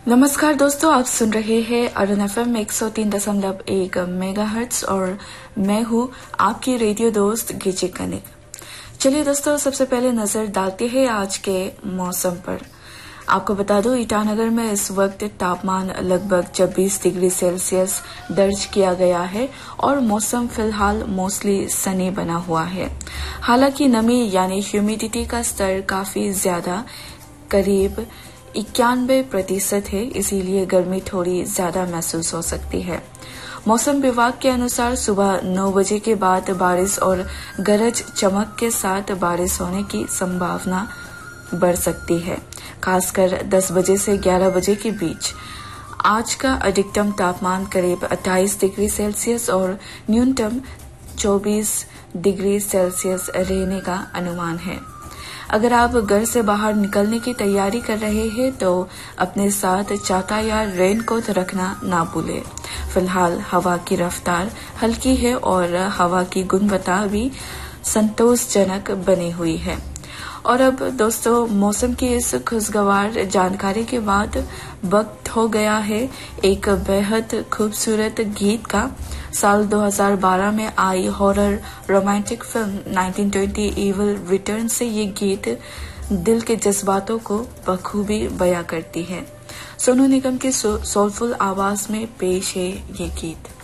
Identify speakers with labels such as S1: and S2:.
S1: नमस्कार दोस्तों, आप सुन रहे हैं अरुण FM 103.1 मेगाहर्ट्ज और मैं हूँ आपकी रेडियो दोस्त गिची कनिक। चलिए दोस्तों, सबसे पहले नजर डालते हैं आज के मौसम पर। आपको बता दूं, ईटानगर में इस वक्त तापमान लगभग 26 डिग्री सेल्सियस दर्ज किया गया है और मौसम फिलहाल मोस्टली सनी बना हुआ है। हालांकि नमी यानी ह्यूमिडिटी का स्तर काफी ज्यादा, करीब 91% है, इसीलिए गर्मी थोड़ी ज्यादा महसूस हो सकती है। मौसम विभाग के अनुसार सुबह 9 बजे के बाद बारिश और गरज चमक के साथ बारिश होने की संभावना बढ़ सकती है, खासकर 10 बजे से 11 बजे के बीच। आज का अधिकतम तापमान करीब 28 डिग्री सेल्सियस और न्यूनतम 24 डिग्री सेल्सियस रहने का अनुमान है। अगर आप घर से बाहर निकलने की तैयारी कर रहे हैं तो अपने साथ छाता या रेनकोट रखना ना भूलें। फिलहाल हवा की रफ्तार हल्की है और हवा की गुणवत्ता भी संतोषजनक बनी हुई है। और अब दोस्तों, मौसम की इस खुशगवार जानकारी के बाद वक्त हो गया है एक बेहद खूबसूरत गीत का। साल 2012 में आई horror romantic film 1920 evil return से ये गीत दिल के जज्बातों को बखूबी बयां करती है। सोनू निगम की सोलफुल आवाज में पेश है ये गीत।